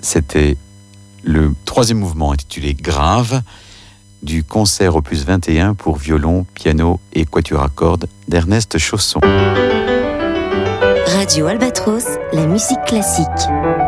C'était le troisième mouvement intitulé Grave du concert opus 21 pour violon, piano et quatuor à cordes d'Ernest Chausson. Radio Albatros, la musique classique.